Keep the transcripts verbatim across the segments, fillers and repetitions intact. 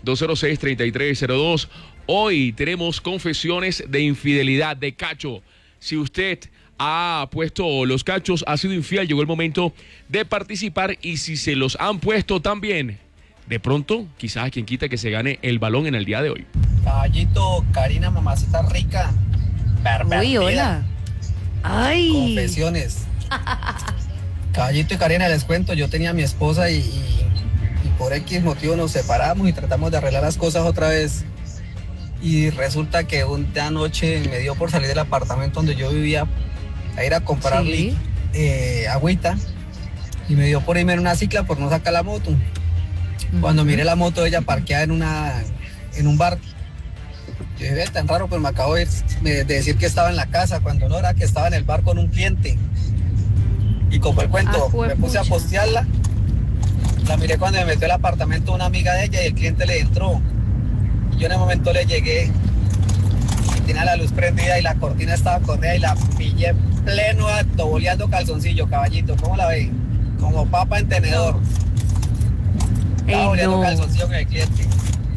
dos cero seis, tres tres cero dos. Hoy tenemos confesiones de infidelidad, de cacho. Si usted ha puesto los cachos, ha sido infiel, llegó el momento de participar. Y si se los han puesto también, de pronto, quizás quien quita que se gane el balón en el día de hoy. Caballito, Karina, mamacita rica. Uy, hola. Ay. Confesiones. Caballito y Karina, les cuento, yo tenía a mi esposa y, y, y por X motivo nos separamos y tratamos de arreglar las cosas otra vez. Y resulta que una noche me dio por salir del apartamento donde yo vivía a ir a comprarle sí. eh, agüita. Y me dio por irme en una cicla por no sacar la moto. Uh-huh. Cuando miré la moto de ella parqueada en, una, en un bar, yo dije, tan raro, pues me acabo de, de decir que estaba en la casa, cuando no era que estaba en el bar con un cliente. Y como el cuento, ah, me puse a postearla. La miré cuando me metió al apartamento una amiga de ella y el cliente le entró. Y yo en el momento le llegué y tenía la luz prendida y la cortina estaba corrida y la pillé pleno acto, boleando calzoncillo, caballito. ¿Cómo la ve? Como papa en tenedor. Estaba boleando no. calzoncillo con el cliente.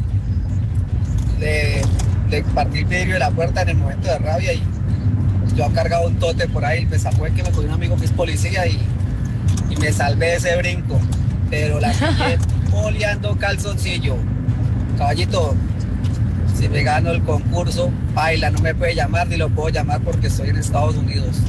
Le, le partí el vidrio de la puerta en el momento de rabia y yo he cargado un tote por ahí, me salvé que me cogió un amigo que es policía y, y me salvé de ese brinco, pero la pillé boleando calzoncillo. Caballito, si me gano el concurso, baila, no me puede llamar ni lo puedo llamar porque estoy en Estados Unidos.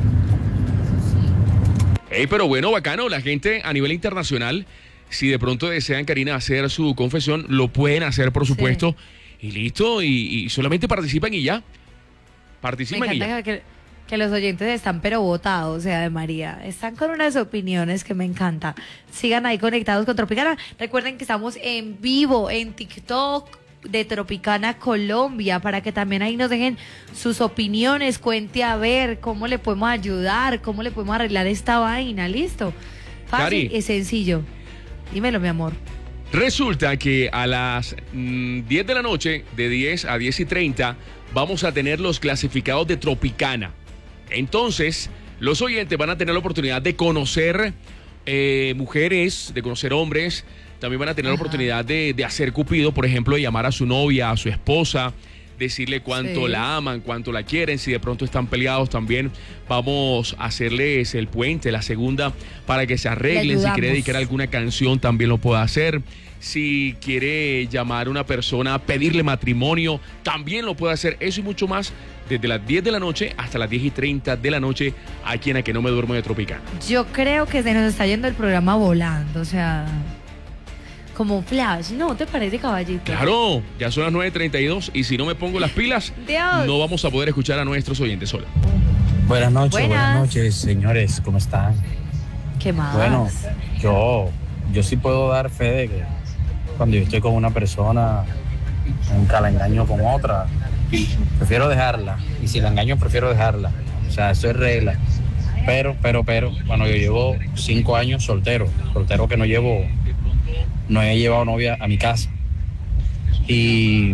Hey, pero bueno, bacano, la gente a nivel internacional, si de pronto desean, Karina, hacer su confesión, lo pueden hacer, por supuesto, sí. y listo, y, y solamente participan y ya. Participan me y encanta ya. Que, que los oyentes están pero votados, o sea, de María. Están con unas opiniones que me encanta. Sigan ahí conectados con Tropicana. Recuerden que estamos en vivo en TikTok de Tropicana Colombia, para que también ahí nos dejen sus opiniones, cuente a ver cómo le podemos ayudar, cómo le podemos arreglar esta vaina, listo. Fácil y sencillo. Dímelo, mi amor. Resulta que a las mmm, diez de la noche, de diez a diez y treinta, vamos a tener los clasificados de Tropicana. Entonces, los oyentes van a tener la oportunidad de conocer eh, mujeres, de conocer hombres. También van a tener Ajá. la oportunidad de, de hacer cupido, por ejemplo, de llamar a su novia, a su esposa, decirle cuánto sí. la aman, cuánto la quieren. Si de pronto están peleados, también vamos a hacerles el puente, la segunda, para que se arreglen. Si quiere dedicar alguna canción, también lo puede hacer. Si quiere llamar a una persona, pedirle matrimonio, también lo puede hacer. Eso y mucho más, desde las diez de la noche hasta las diez y treinta de la noche, aquí en A Que No Me Duermo de Tropicana. Yo creo que se nos está yendo el programa volando, o sea, como un flash. ¿No te parece, caballito? Claro, ya son las nueve treinta y dos y si no me pongo las pilas, Dios. no vamos a poder escuchar a nuestros oyentes sola. Buenas noches, buenas, buenas noches, señores, ¿cómo están? ¿Qué más? Bueno, yo, yo sí puedo dar fe de que cuando yo estoy con una persona, nunca la engaño con otra. Prefiero dejarla. Y si la engaño, prefiero dejarla. O sea, eso es regla. Pero, pero, pero, bueno, yo llevo cinco años soltero. Soltero que no llevo, no he llevado novia a mi casa. Y,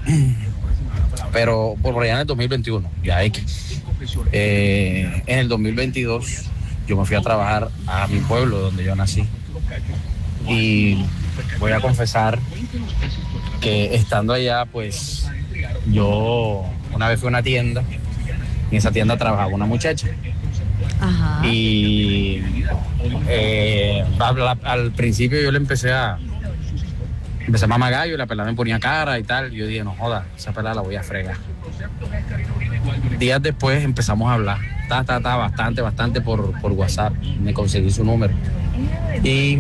pero por allá en el dos mil veintiuno, ya hay que. Eh, en el dos mil veintidós, yo me fui a trabajar a mi pueblo donde yo nací. Y voy a confesar que estando allá, pues yo una vez fui a una tienda y en esa tienda trabajaba una muchacha. Ajá. Y eh, al, al principio yo le empecé a empecé a mamar gallo y la pelada me ponía cara y tal. Y yo dije, no joda, esa pelada la voy a fregar. Días después empezamos a hablar, ta, ta, ta, bastante, bastante por, por WhatsApp. Me conseguí su número. Y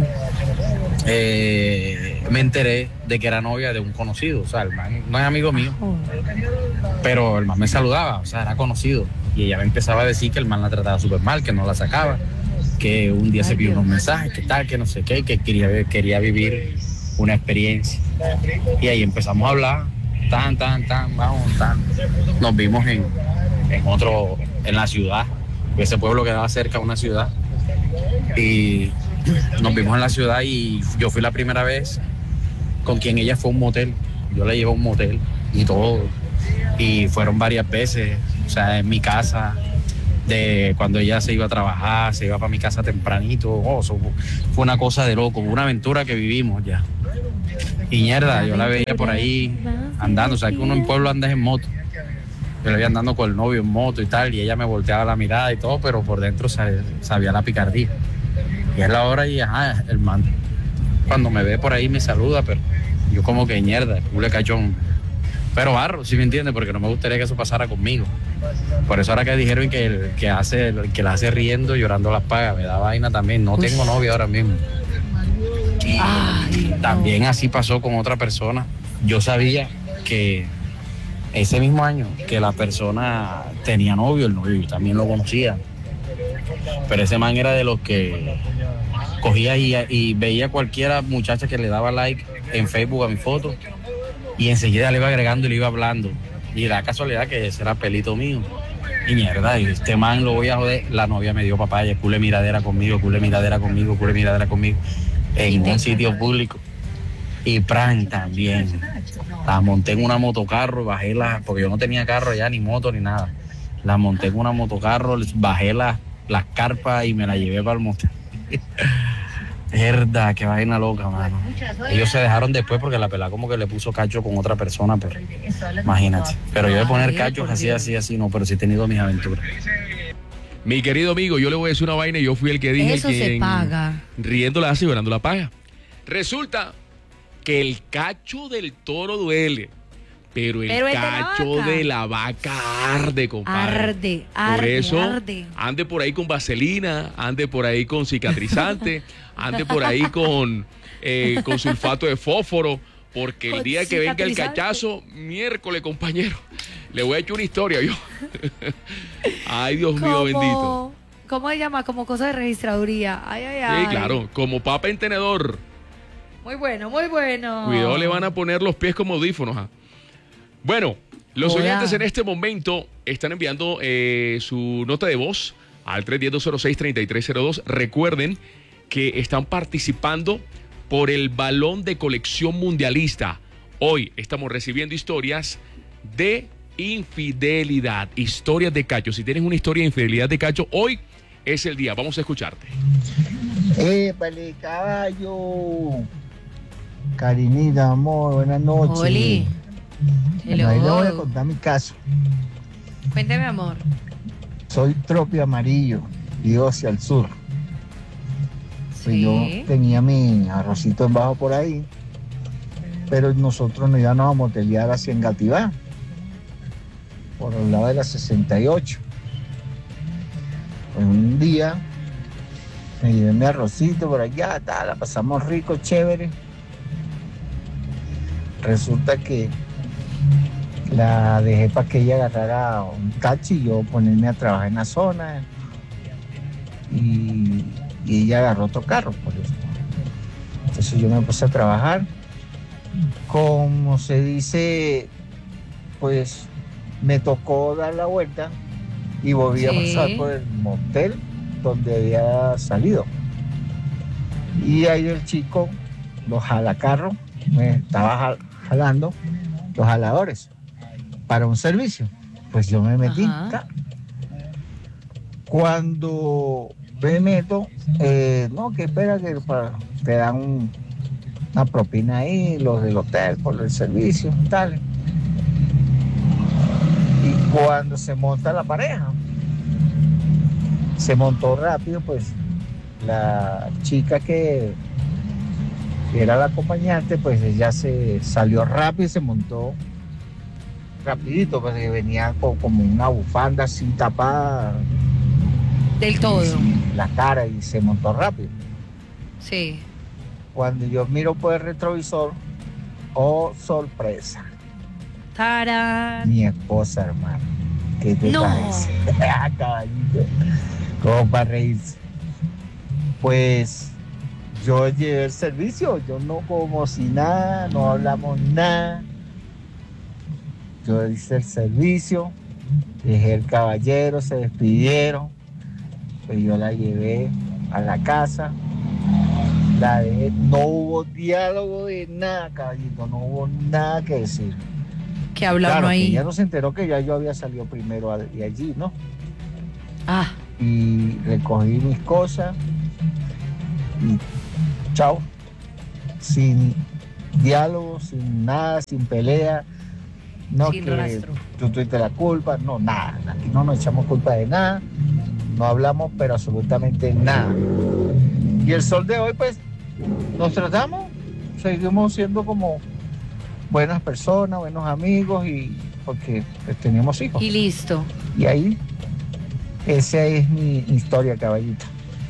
eh, me enteré de que era novia de un conocido. O sea, el man no es amigo mío, pero el man me saludaba, o sea, era conocido. Y ella me empezaba a decir que el man la trataba súper mal, que no la sacaba, que un día se pidió unos mensajes, que tal, que no sé qué, que quería, quería vivir una experiencia. Y ahí empezamos a hablar, tan, tan, tan, vamos, tan. Nos vimos en, en otro, en la ciudad, ese pueblo quedaba cerca de una ciudad. Y nos vimos en la ciudad y yo fui la primera vez con quien ella fue a un motel. Yo la llevé a un motel y todo. Y fueron varias veces, o sea, en mi casa, de cuando ella se iba a trabajar, se iba para mi casa tempranito. Oh, eso fue una cosa de loco, una aventura que vivimos ya. Y mierda, yo la veía por ahí andando, o sea que uno en pueblo anda en moto. Yo la veía andando con el novio en moto y tal, y ella me volteaba la mirada y todo, pero por dentro sabía, sabía la picardía. Y es la hora y ajá, el man cuando me ve por ahí me saluda, pero yo como que mierda, cule cachón. Pero barro, ¿sí me entiendes? Porque no me gustaría que eso pasara conmigo. Por eso ahora que dijeron que el que hace, el que la hace riendo, llorando las paga, me da vaina también. No tengo novia ahora mismo. Y Ay, también no. Así pasó con otra persona. Yo sabía que ese mismo año que la persona tenía novio, el novio yo también lo conocía. Pero ese man era de los que cogía y, y veía cualquiera muchacha que le daba like en Facebook a mi foto y enseguida le iba agregando y le iba hablando. Y la casualidad que ese era pelito mío. Y mierda, y este man lo voy a joder. La novia me dio papaya, cule miradera conmigo, cule miradera conmigo, cule miradera conmigo. En un sitio público. Y pran también. La monté en una motocarro, bajé la, porque yo no tenía carro ya, ni moto, ni nada. La monté en una motocarro, bajé la, las carpas y me la llevé para el monte. Verdad, qué vaina loca, mano. Ellos se dejaron después porque la pelada como que le puso cacho con otra persona, pero imagínate. Pero yo de poner cachos así, así, así, no, pero sí he tenido mis aventuras. Mi querido amigo, yo le voy a decir una vaina y yo fui el que dije Eso que se paga. Riendo la hace y llorando la paga. Resulta que el cacho del toro duele, pero el pero cacho de la vaca, de la vaca arde, compadre. Arde, arde, por eso, arde. ande por ahí con vaselina, ande por ahí con cicatrizante, ande por ahí con, eh, con sulfato de fósforo, porque el Con día que venga el cicatrizante. cachazo, miércoles, compañero, le voy a echar una historia, yo. Ay, Dios mío, Como- bendito. ¿Cómo se llama? Como cosa de registraduría. Ay, ay, ay. Sí, claro, como papa en tenedor. Muy bueno, muy bueno. Cuidado, le van a poner los pies como audífonos. ¿Ah? Bueno, los Hola. oyentes en este momento están enviando eh, su nota de voz al tres uno cero, dos cero seis, tres tres cero dos. Recuerden que están participando por el balón de colección mundialista. Hoy estamos recibiendo historias de infidelidad, historias de cacho. Si tienes una historia de infidelidad de cacho, hoy es el día. Vamos a escucharte. ¡Épale, caballo! Karinita, amor, buenas noches. Oli. Bueno, ahí le voy a Hello. contar mi caso. Cuénteme, amor. Soy tropio amarillo, vivo hacia el sur. Pues Sí. yo tenía mi arrocito en bajo por ahí, pero nosotros nos íbamos a motelear hacia Engativá, por el lado de la sesenta y ocho. Pues un día me llevé mi arrocito por allá, tal, la pasamos rico, chévere. Resulta que la dejé para que ella agarrara un taxi y yo ponerme a trabajar en la zona. Y, y ella agarró otro carro, por eso. Entonces yo me puse a trabajar. Como se dice, pues me tocó dar la vuelta y volví a Sí. pasar por el motel donde había salido. Y ahí el chico, los jalacarros, me estaba jal- jalando los jaladores para un servicio. Pues yo me metí. Ajá. ta. Cuando me meto, eh, no, que espera que para- te dan un- una propina ahí, los del hotel, por el servicio, tal. Y cuando se monta la pareja, se montó rápido, pues la chica que era la acompañante, pues ella se salió rápido y se montó rapidito, pues que venía con como una bufanda así tapada Del todo. y la cara y se montó rápido. Sí. Cuando yo miro por el retrovisor, oh sorpresa, Tarán. mi esposa, hermano. ¿Qué te No. parece? Ah, caballito, como para reírse. Pues yo llevé el servicio, yo no como si nada, no hablamos nada. Yo hice el servicio, dejé el caballero, se despidieron, pues yo la llevé a la casa, la dejé, no hubo diálogo de nada, caballito, no hubo nada que decir. Que habla Claro, uno que ahí. ella no se enteró que ya yo había salido primero a- de allí, ¿no? Ah, Y recogí mis cosas y chao, sin diálogo, sin nada, sin pelea. No Sin que rastro. tú tuviste la culpa, no, nada. Aquí no nos echamos culpa de nada, no hablamos, pero absolutamente nada. Y el sol de hoy, pues, nos tratamos, seguimos siendo como buenas personas, buenos amigos, y porque pues, tenemos hijos. Y listo. Y ahí, esa es mi historia, caballito.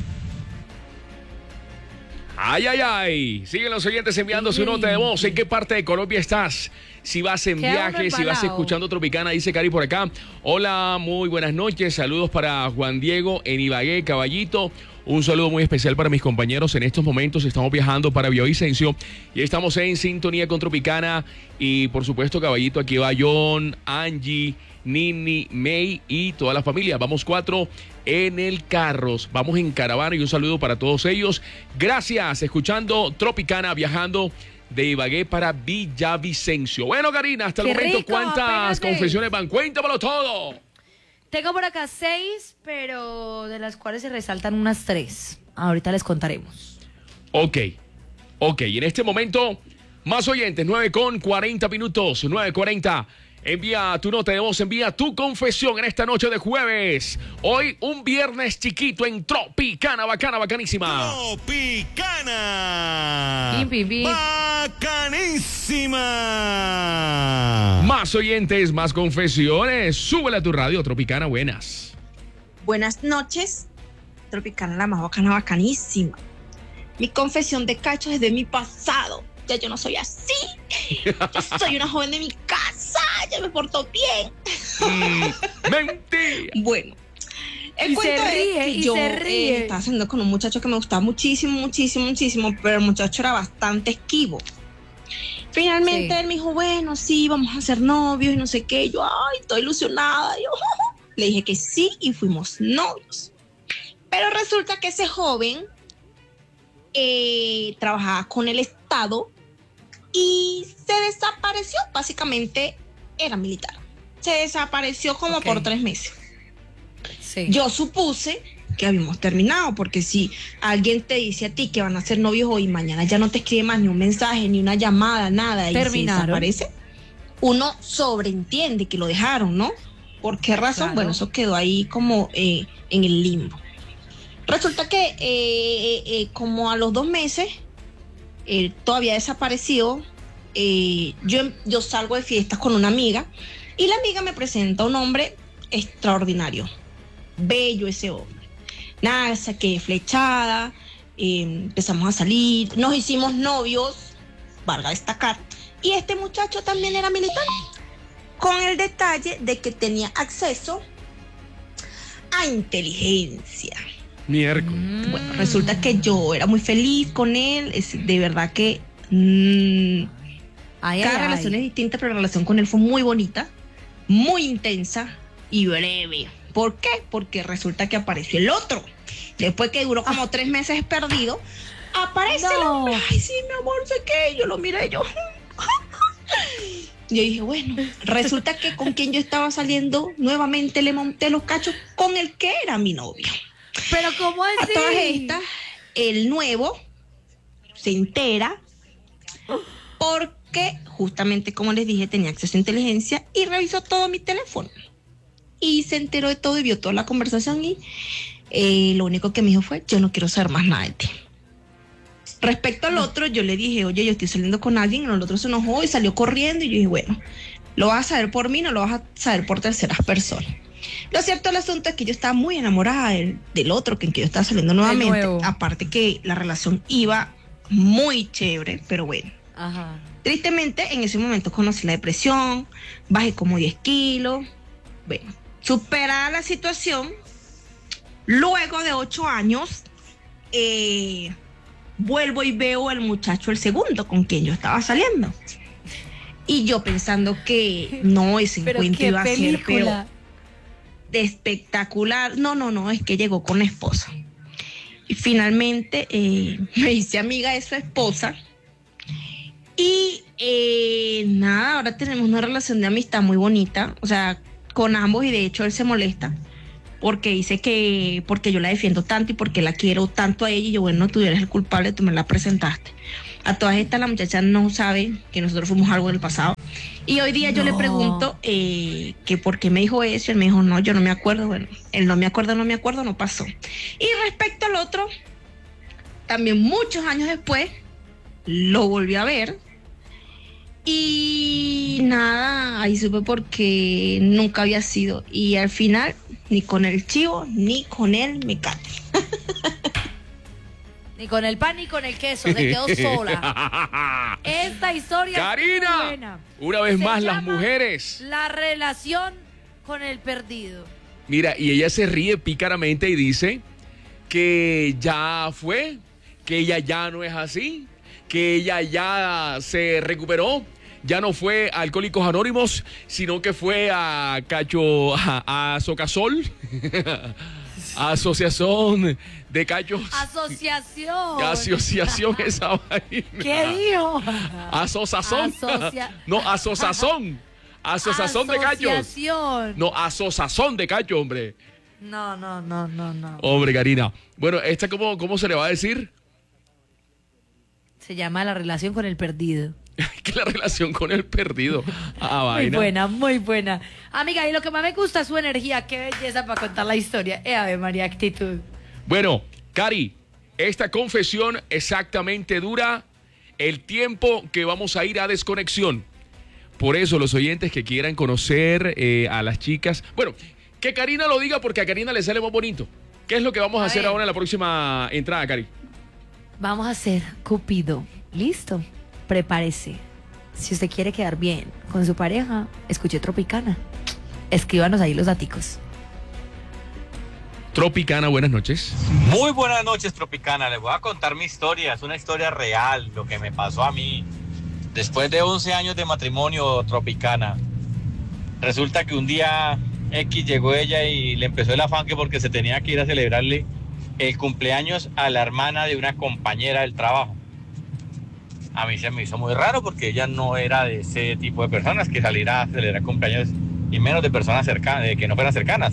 Ay, ay, ay. Siguen los oyentes enviando su nota de voz. ¿En qué parte de Colombia estás? Si vas en Queda uno viaje, si vas embalado. escuchando Tropicana, dice Cari por acá. Hola, muy buenas noches. Saludos para Juan Diego en Ibagué, Caballito. Un saludo muy especial para mis compañeros. En estos momentos estamos viajando para Villavicencio y estamos en sintonía con Tropicana. Y por supuesto, Caballito, aquí va John, Angie, Nini, May y toda la familia. Vamos cuatro en el carro. Vamos en caravana y un saludo para todos ellos. Gracias. Escuchando Tropicana, viajando de Ibagué para Villavicencio. Bueno, Karina, hasta el ¡Qué momento, rico! ¿cuántas Espérate. confesiones van? Cuéntamelo todo. Tengo por acá seis, pero de las cuales se resaltan unas tres. Ahorita les contaremos. Ok, ok. Y en este momento, más oyentes, nueve con cuarenta minutos, nueve cuarenta. Envía tu nota de voz, envía tu confesión en esta noche de jueves. Hoy un viernes chiquito en Tropicana, bacana, bacanísima. Tropicana. Pim, pim, pim. Bacanísima. Más oyentes, más confesiones. Súbele a tu radio, Tropicana, buenas. Buenas noches, Tropicana, la más bacana, bacanísima. Mi confesión de cacho es de mi pasado. Ya yo no soy así. Yo soy una joven de mi casa. Ya me porto bien. Mm, mentira. Bueno, el Y cuento se es ríe, que y yo se ríe. eh, estaba saliendo con un muchacho que me gustaba muchísimo, muchísimo, muchísimo, pero el muchacho era bastante esquivo. Finalmente Sí. él me dijo, bueno, sí, vamos a ser novios y no sé qué. Y yo, ay, estoy ilusionada. Y yo, le dije que sí y fuimos novios. Pero resulta que ese joven eh, trabajaba con el Estado y se desapareció. Básicamente era militar. Se desapareció como Ok. por tres meses. Sí. Yo supuse que habíamos terminado, porque si alguien te dice a ti que van a ser novios hoy y mañana ya no te escribe más ni un mensaje, ni una llamada, nada, y se Terminaron. desaparece, uno sobreentiende que lo dejaron, ¿no? ¿Por qué razón? Claro. Bueno, eso quedó ahí como eh, en el limbo. Resulta que eh, eh, eh, como a los dos meses, eh, todavía desaparecido, eh, yo, yo salgo de fiestas con una amiga y la amiga me presenta a un hombre extraordinario, bello ese hombre. Nada, saqué flechada, eh, empezamos a salir, nos hicimos novios, valga destacar, y este muchacho también era militar, con el detalle de que tenía acceso a inteligencia. Miércoles. Mm. Bueno, resulta que yo era muy feliz con él, es de verdad que mmm, Ay, cada ay, relación ay. es distinta, pero la relación con él fue muy bonita, muy intensa y breve. ¿Por qué? Porque resulta que apareció el otro. Después que duró como tres meses perdido, aparece el No. hombre. Ay, sí, mi amor, sé qué. Yo lo miré, yo. Yo dije, bueno, resulta que con quien yo estaba saliendo, nuevamente le monté los cachos con el que era mi novio. Pero ¿cómo A así? todas estas, el nuevo se entera porque justamente, como les dije, tenía acceso a inteligencia y revisó todo mi teléfono. Y se enteró de todo y vio toda la conversación y eh, lo único que me dijo fue, yo no quiero saber más nada de ti. Respecto al otro, yo le dije, oye, yo estoy saliendo con alguien, y el otro se enojó y salió corriendo y yo dije, bueno, lo vas a saber por mí, no lo vas a saber por terceras personas. Lo cierto del asunto es que yo estaba muy enamorada del, del otro, que en que yo estaba saliendo nuevamente. nuevo. Aparte que la relación iba muy chévere, pero bueno. Ajá. Tristemente, en ese momento conocí la depresión, bajé como diez kilos. Bueno, superada la situación, luego de ocho años, eh, vuelvo y veo al muchacho, el segundo, con quien yo estaba saliendo. Y yo pensando que no, ese Pero encuentro qué iba a ser película. peor. De espectacular. No, no, no, es que llegó con la esposa. Y finalmente eh, me hice amiga de su esposa. Y eh, nada, ahora tenemos una relación de amistad muy bonita. O sea, con ambos, y de hecho él se molesta porque dice que porque yo la defiendo tanto y porque la quiero tanto a ella. Y yo, bueno, tú eres el culpable, tú me la presentaste. A todas estas la muchacha no sabe que nosotros fuimos algo en el pasado. Y hoy día yo No. le pregunto eh, que por qué me dijo eso. Él me dijo, no, yo no me acuerdo. Bueno, él no me acuerdo, no me acuerdo, no pasó. Y respecto al otro, también muchos años después, lo volví a ver. Y nada, ahí supe porque nunca había sido. Y al final, ni con el chivo, ni con el mecate. Ni con el pan ni con el queso, se quedó sola. Esta historia Karina, es muy buena. una vez Se más las llama mujeres. La relación con el perdido. Mira, y ella se ríe pícaramente y dice que ya fue, que ella ya no es así, que ella ya se recuperó, ya no fue a Alcohólicos Anónimos, sino que fue a Cacho, a, a Socasol, a Asociación de Cachos. Asociación. Asociación esa vaina. ¿Qué dijo? Asosazón. Asocia- No, asosazón. Asosazón de cachos. Asociación. No, asosazón de cacho, hombre. No, no, no, no, no. Hombre, Karina. Bueno, ¿esta cómo, cómo se le va a decir? Se llama la relación con el perdido. Que la relación con el perdido. Ah, Muy vaina. buena, muy buena. Amiga, y lo que más me gusta es su energía. Qué belleza para contar la historia. Eh, Ave María, actitud. Bueno, Cari, esta confesión exactamente dura el tiempo que vamos a ir a desconexión. Por eso los oyentes que quieran conocer eh, a las chicas, bueno, que Karina lo diga porque a Karina le sale más bonito. ¿Qué es lo que vamos a, A hacer ver. ahora en la próxima entrada, Cari? Vamos a hacer Cupido. ¿Listo? Prepárese. Si usted quiere quedar bien con su pareja, escuche Tropicana. Escríbanos ahí los daticos. Tropicana, buenas noches. Muy buenas noches, Tropicana. Les voy a contar mi historia. Es una historia real, lo que me pasó a mí. Después de once años de matrimonio, Tropicana, resulta que un día X llegó ella y le empezó el afán que porque se tenía que ir a celebrarle el cumpleaños a la hermana de una compañera del trabajo. A mí se me hizo muy raro porque ella no era de ese tipo de personas que saliera a celebrar cumpleaños y menos de personas cercanas, de que no fueran cercanas.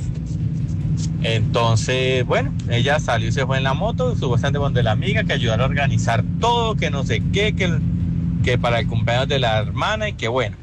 Entonces, bueno, ella salió y se fue en la moto, supuestamente donde la amiga que ayudara a organizar todo, que no sé qué, que, que para el cumpleaños de la hermana y que bueno.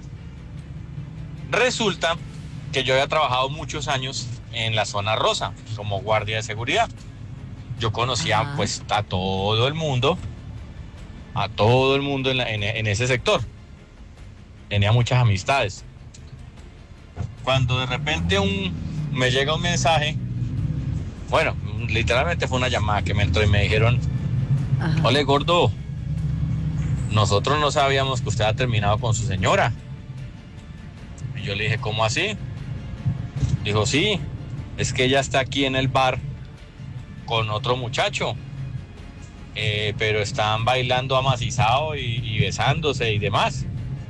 Resulta que yo había trabajado muchos años en la zona rosa como guardia de seguridad. Yo conocía Ajá. pues a todo el mundo, a todo el mundo en, la- en- en ese sector. Tenía muchas amistades. Cuando de repente un, me llega un mensaje, bueno, literalmente fue una llamada que me entró y me dijeron, Ajá. ole gordo, nosotros no sabíamos que usted ha terminado con su señora. Y yo le dije, ¿cómo así? Dijo, sí, es que ella está aquí en el bar con otro muchacho, eh, pero están bailando amacizado y, y besándose y demás.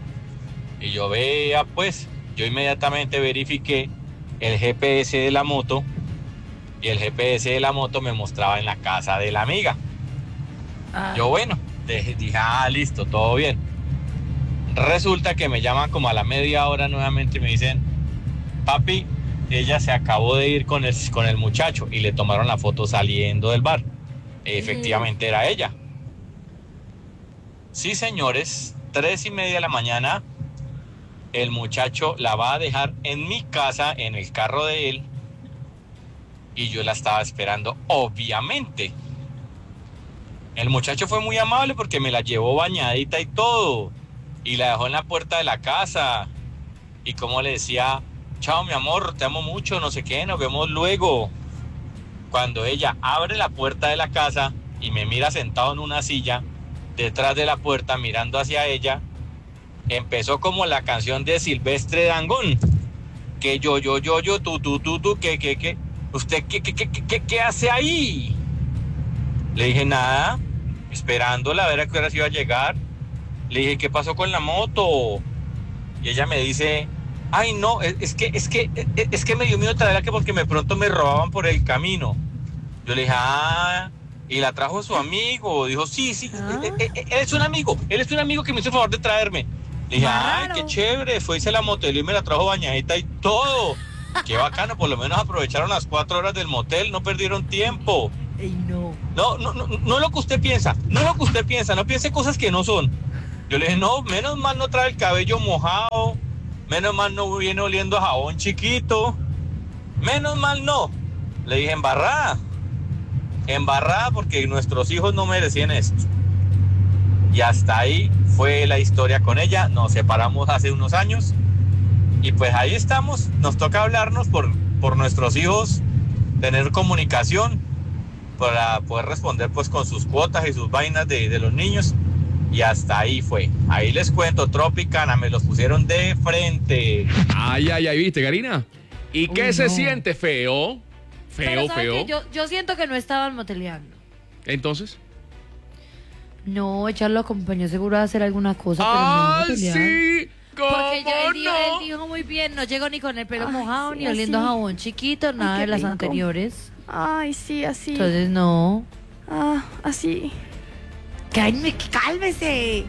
Y yo vea, pues, yo inmediatamente verifiqué el G P S de la moto y el G P S de la moto me mostraba en la casa de la amiga. Ah. Yo, bueno, dije, dije, ah, listo, todo bien. Resulta que me llaman como a la media hora nuevamente y me dicen, papi, ella se acabó de ir con el, con el muchacho y le tomaron la foto saliendo del bar. Efectivamente era ella. Sí, señores, tres y media de la mañana, el muchacho la va a dejar en mi casa, en el carro de él, y yo la estaba esperando, obviamente. El muchacho fue muy amable porque me la llevó bañadita y todo, y la dejó en la puerta de la casa, y como le decía, chao mi amor, te amo mucho, no sé qué, nos vemos luego. Cuando ella abre la puerta de la casa y me mira sentado en una silla, detrás de la puerta mirando hacia ella, empezó como la canción de Silvestre Dangond, que yo, yo, yo, yo, tú, tú, tú, tú, que, que, que, usted, ¿qué, qué, qué, qué, qué hace ahí? Le dije, nada, esperándola a ver a qué hora se iba a llegar. Le dije, ¿qué pasó con la moto? Y ella me dice, ay, no, es, es que, es que, es, es que me dio miedo traerla que porque me pronto me robaban por el camino. Yo le dije, ah, y la trajo su amigo. Dijo, sí, sí, Ah. él, él- él es un amigo, él es un amigo que me hizo el favor de traerme. Le dije, ay, Claro. qué chévere, fue y se la moteló y me la trajo bañadita y todo. Qué bacano, por lo menos aprovecharon las cuatro horas del motel, no perdieron tiempo. Ey, no. No, no, no, no es lo que usted piensa, no es lo que usted piensa, no piense cosas que no son. Yo le dije, no, menos mal no trae el cabello mojado, menos mal no viene oliendo a jabón chiquito, menos mal no. Le dije, embarrada, embarrada porque nuestros hijos no merecían esto. Y hasta ahí fue la historia con ella, nos separamos hace unos años y pues ahí estamos, nos toca hablarnos por, por nuestros hijos, tener comunicación para poder responder pues con sus cuotas y sus vainas de, de los niños. Y hasta ahí fue. Ahí les cuento, Tropicana, me los pusieron de frente. Ay, ay, ay, ¿viste, Karina? ¿Y qué Uy, se no. siente? Feo. Pero Feo, ¿sabe feo. qué? Yo, yo siento que no estaban moteleando. Entonces. No, ella lo acompañó seguro a hacer alguna cosa, pero ¡Ah, no motelear. sí! ¿Cómo Porque ya él dijo, no? él dijo muy bien, no llegó ni con el pelo Ay, mojado, sí, ni oliendo así. a jabón chiquito, nada qué de las rico. anteriores. Ay, sí, así. Entonces, no. Ah, así. Cálme, cálmese,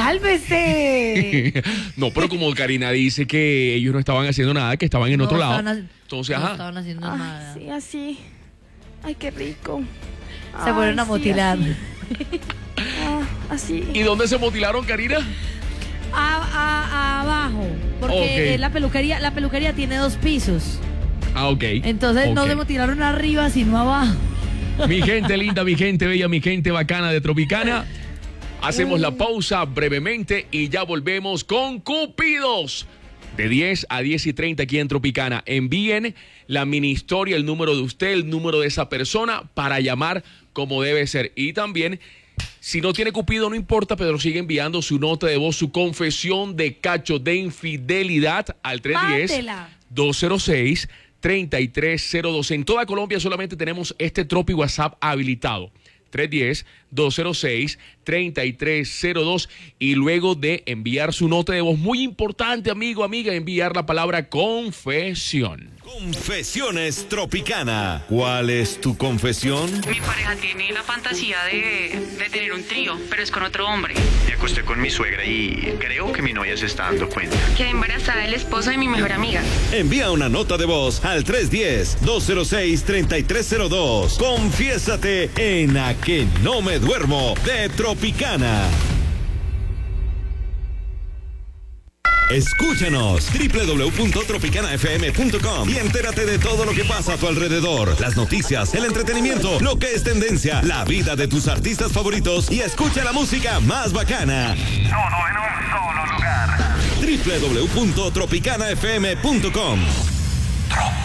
cálmese. No, pero como Karina dice que ellos no estaban haciendo nada, que estaban en No otro lado. estaban ha- Entonces, no ajá. estaban haciendo Ay, nada. sí, así. Ay, qué rico. Se fueron a Ay, sí, motilar. así. Ah, así. ¿Y dónde se mutilaron, Karina? A- a- abajo, porque Ok. la peluquería, la peluquería tiene dos pisos. Ah, ok. Entonces no Ok. se mutilaron arriba, sino abajo. Mi gente linda, mi gente bella, mi gente bacana de Tropicana. Hacemos la pausa brevemente y ya volvemos con Cupidos. De diez a diez y treinta aquí en Tropicana. Envíen la mini historia, el número de usted, el número de esa persona para llamar como debe ser. Y también, si no tiene Cupido, no importa, pero sigue enviando su nota de voz, su confesión de cacho de infidelidad al tres uno cero, Mátela. dos cero seis, tres tres cero dos. En toda Colombia solamente tenemos este Tropi WhatsApp habilitado. tres uno cero, dos cero seis, tres tres cero dos. Y luego de enviar su nota de voz, muy importante, amigo, amiga, enviar la palabra confesión. Confesiones Tropicana. ¿Cuál es tu confesión? Mi pareja tiene la fantasía de, de tener un trío, pero es con otro hombre. Me acosté con mi suegra y creo que mi novia se está dando cuenta. Quedé embarazada del esposo de mi mejor amiga. Envía una nota de voz al tres uno cero, dos cero seis, tres tres cero dos. Confiésate en A Que No Me Duermo de Tropicana. Escúchanos doble u doble u doble u punto tropicana f m punto com y entérate de todo lo que pasa a tu alrededor. Las noticias, el entretenimiento, lo que es tendencia, la vida de tus artistas favoritos y escucha la música más bacana. Todo en un solo lugar. doble u doble u doble u punto tropicana f m punto com.